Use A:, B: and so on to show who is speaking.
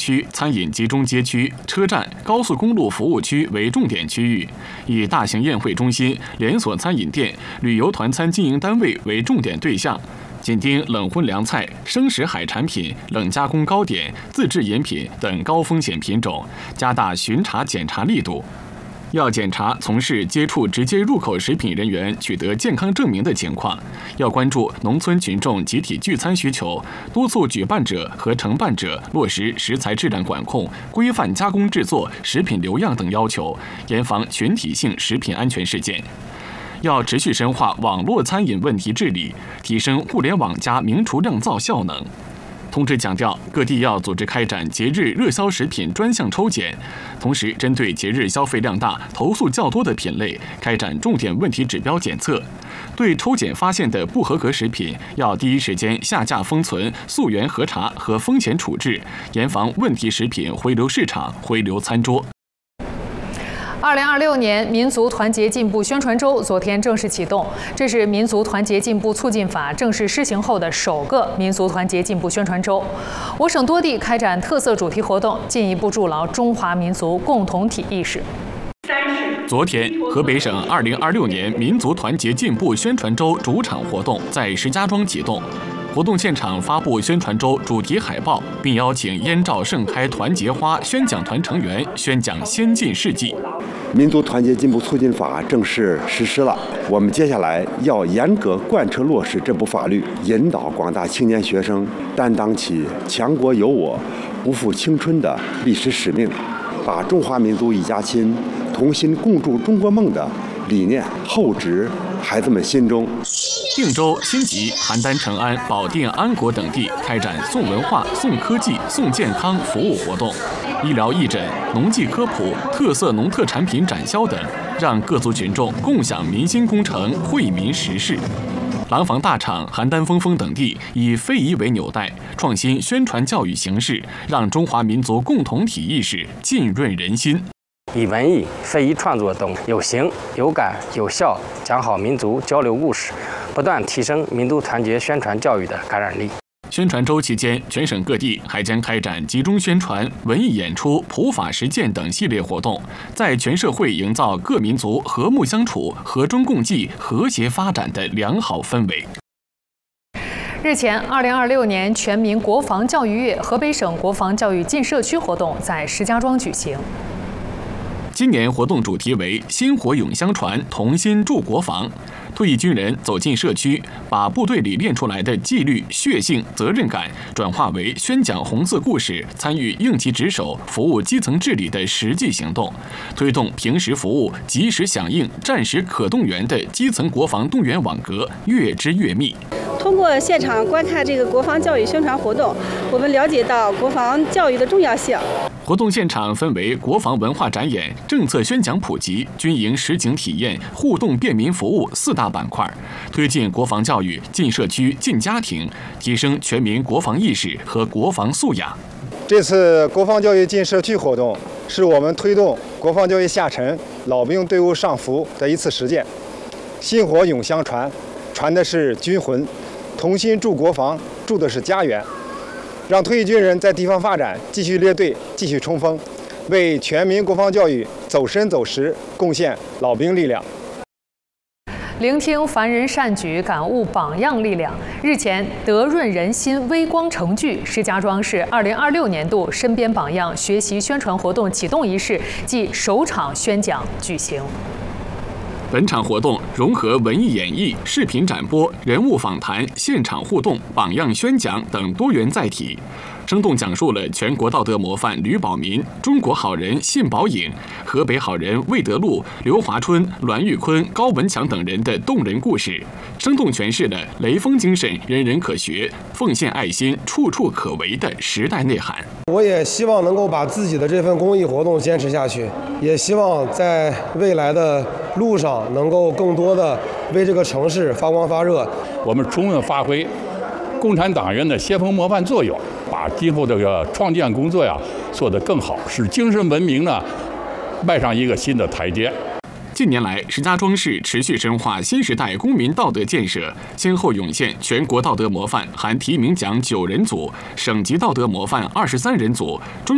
A: 区、餐饮集中街区、车站、高速公路服务区为重点区域，以大型宴会中心、连锁餐饮店、旅游团餐经营单位为重点对象，紧盯冷荤凉菜、生食海产品、冷加工糕点、自制饮品等高风险品种，加大巡查检查力度。要检查从事接触直接入口食品人员取得健康证明的情况，要关注农村群众集体聚餐需求，督促举办者和承办者落实食材质量管控、规范加工制作、食品留样等要求，严防群体性食品安全事件。要持续深化网络餐饮问题治理，提升互联网加明厨酿造效能。通知强调，各地要组织开展节日热销食品专项抽检，同时针对节日消费量大、投诉较多的品类，开展重点问题指标检测。对抽检发现的不合格食品，要第一时间下架封存、溯源核查和风险处置，严防问题食品回流市场、回流餐桌。
B: 2026年民族团结进步宣传周昨天正式启动，这是民族团结进步促进法正式施行后的首个民族团结进步宣传周。我省多地开展特色主题活动，进一步筑牢中华民族共同体意识。
A: 昨天，河北省2026年民族团结进步宣传周主场活动在石家庄启动。活动现场发布宣传周主题海报，并邀请燕赵盛开团结花宣讲团成员宣讲先进事迹。
C: 民族团结进步促进法正式实施了，我们接下来要严格贯彻落实这部法律，引导广大青年学生担当起强国有我、不负青春的历史使命，把中华民族一家亲、同心共筑中国梦的理念厚植孩子们心中。
A: 定州、新集、邯郸、成安、保定、安国等地开展送文化、送科技、送健康服务活动，医疗义诊、农技科普、特色农特产品展销等，让各族群众共享民心工程、惠民实事。廊坊大厂、邯郸峰等地以非遗为纽带，创新宣传教育形式，让中华民族共同体意识浸润人心。
D: 以文艺、非遗创作等有形、有感、有效讲好民族交流故事，不断提升民族团结宣传教育的感染力。
A: 宣传周期间，全省各地还将开展集中宣传、文艺演出、普法实践等系列活动，在全社会营造各民族和睦相处、和衷共济、和谐发展的良好氛围。
B: 日前，2026年全民国防教育月河北省国防教育进社区活动在石家庄举行。
A: 今年活动主题为“薪火永相传，同心筑国防”。退役军人走进社区，把部队里练出来的纪律、血性、责任感转化为宣讲红色故事、参与应急值守、服务基层治理的实际行动，推动平时服务、及时响应、战时可动员的基层国防动员网格越织越密。
E: 通过现场观看这个国防教育宣传活动，我们了解到国防教育的重要性。
A: 活动现场分为国防文化展演、政策宣讲普及、军营实景体验、互动便民服务4大板块，推进国防教育进社区、进家庭，提升全民国防意识和国防素养。
F: 这次国防教育进社区活动是我们推动国防教育下沉、老兵队伍上浮的一次实践。薪火永相传，传的是军魂；同心筑国防，筑的是家园。让退役军人在地方发展继续列队、继续冲锋，为全民国防教育走深走实贡献老兵力量。
B: 聆听凡人善举，感悟榜样力量。日前，德润人心，微光成炬石家庄市2026年度身边榜样学习宣传活动启动仪式暨首场宣讲举行。
A: 本场活动融合文艺演绎、视频展播、人物访谈、现场互动、榜样宣讲等多元载体，生动讲述了全国道德模范吕保民、中国好人信宝颖、河北好人魏德禄、刘华春、栾玉坤、高文强等人的动人故事，生动诠释了雷锋精神人人可学、奉献爱心处处可为的时代内涵。
G: 我也希望能够把自己的这份公益活动坚持下去，也希望在未来的路上能够更多的为这个城市发光发热。
H: 我们充分发挥共产党员的先锋模范作用，把今后这个创建工作做得更好，使精神文明迈上一个新的台阶。
A: 近年来，石家庄市持续深化新时代公民道德建设，先后涌现全国道德模范含提名奖9人组、省级道德模范23人组、中